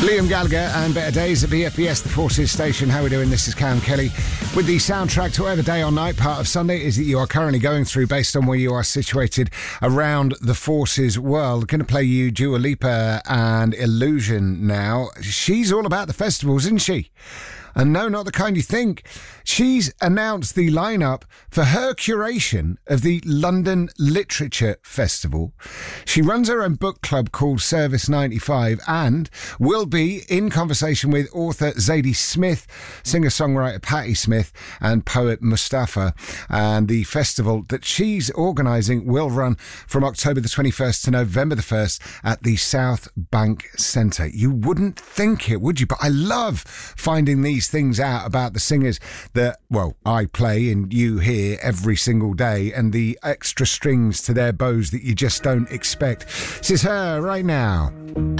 Liam Gallagher and Better Days at BFBS, the Forces station. How are we doing? This is Cam Kelly with the soundtrack to whatever day or night part of Sunday is that you are currently going through based on where you are situated around the Forces world. Going to play you Dua Lipa and Illusion now. She's all about the festivals, isn't she? And no, not the kind you think. She's announced the lineup for her curation of the London Literature Festival. She runs her own book club called Service 95 and will be in conversation with author Zadie Smith, singer-songwriter Patti Smith and poet Mustafa. And the festival that she's organising will run from October the 21st to November the 1st at the South Bank Centre. You wouldn't think it, would you? But I love finding these things out about the singers that, well, I play and you hear every single day, and the extra strings to their bows that you just don't expect. This is her right now.